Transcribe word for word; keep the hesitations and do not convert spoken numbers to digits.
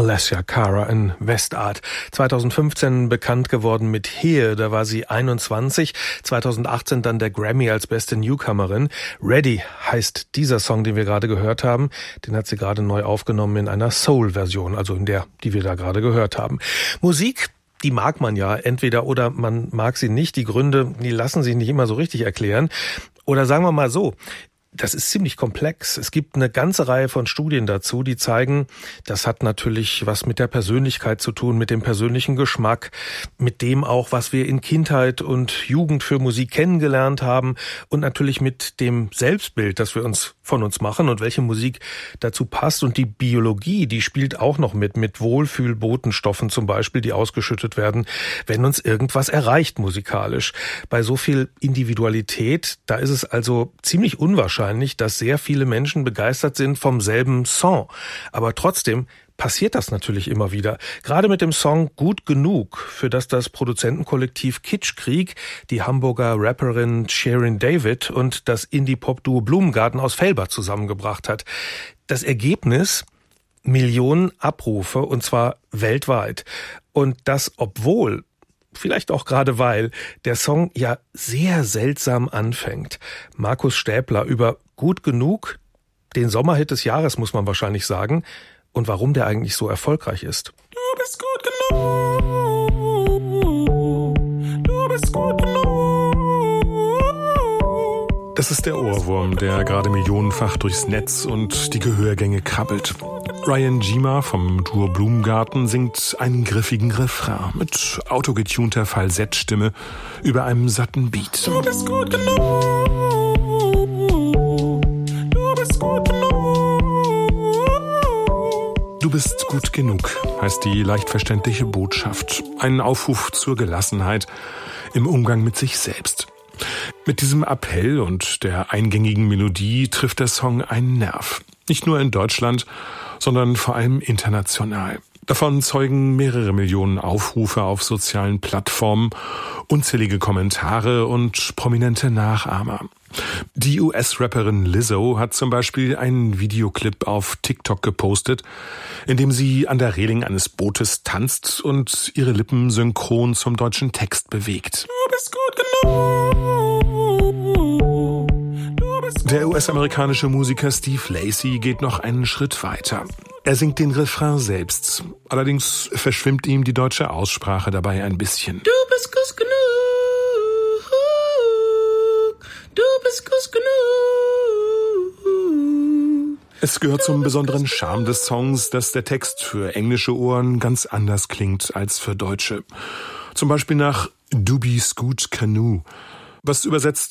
Alessia Cara in Westart. zweitausendfünfzehn bekannt geworden mit Here, da war sie einundzwanzig. zweitausendachtzehn dann der Grammy als beste Newcomerin. Ready heißt dieser Song, den wir gerade gehört haben. Den hat sie gerade neu aufgenommen in einer Soul-Version, also in der, die wir da gerade gehört haben. Musik, die mag man ja entweder oder man mag sie nicht. Die Gründe, die lassen sich nicht immer so richtig erklären. Oder sagen wir mal so, das ist ziemlich komplex. Es gibt eine ganze Reihe von Studien dazu, die zeigen, das hat natürlich was mit der Persönlichkeit zu tun, mit dem persönlichen Geschmack, mit dem auch, was wir in Kindheit und Jugend für Musik kennengelernt haben und natürlich mit dem Selbstbild, das wir uns von uns machen und welche Musik dazu passt. Und die Biologie, die spielt auch noch mit, mit Wohlfühlbotenstoffen zum Beispiel, die ausgeschüttet werden, wenn uns irgendwas erreicht musikalisch. Bei so viel Individualität, da ist es also ziemlich unwahrscheinlich, dass sehr viele Menschen begeistert sind vom selben Song. Aber trotzdem passiert das natürlich immer wieder. Gerade mit dem Song Gut genug, für das das Produzentenkollektiv Kitschkrieg, die Hamburger Rapperin Shirin David und das Indie-Pop-Duo Blumengarten aus Velbert zusammengebracht hat. Das Ergebnis: Millionen Abrufe, und zwar weltweit. Und das, obwohl, vielleicht auch gerade weil, der Song ja sehr seltsam anfängt. Markus Stäbler über Gut genug, den Sommerhit des Jahres, muss man wahrscheinlich sagen, und warum der eigentlich so erfolgreich ist. Du bist gut genug, du bist gut genug. Das ist der Ohrwurm, der gerade millionenfach durchs Netz und die Gehörgänge krabbelt. Ryan Gima vom Duo Blumengarten singt einen griffigen Refrain mit autogetunter Falsettstimme über einem satten Beat. Du bist gut genug, du bist gut genug. Du bist gut genug, heißt die leicht verständliche Botschaft. Ein Aufruf zur Gelassenheit im Umgang mit sich selbst. Mit diesem Appell und der eingängigen Melodie trifft der Song einen Nerv. Nicht nur in Deutschland, sondern vor allem international. Davon zeugen mehrere Millionen Aufrufe auf sozialen Plattformen, unzählige Kommentare und prominente Nachahmer. Die U S-Rapperin Lizzo hat zum Beispiel einen Videoclip auf TikTok gepostet, in dem sie an der Reling eines Bootes tanzt und ihre Lippen synchron zum deutschen Text bewegt. Du bist gut genug. Du bist Der U S-amerikanische Musiker Steve Lacy geht noch einen Schritt weiter. Er singt den Refrain selbst. Allerdings verschwimmt ihm die deutsche Aussprache dabei ein bisschen. Du bist gut genug. Du bist gut genug. Es gehört zum besonderen Charme des Songs, dass der Text für englische Ohren ganz anders klingt als für deutsche. Zum Beispiel nach Du bist gut genug, was übersetzt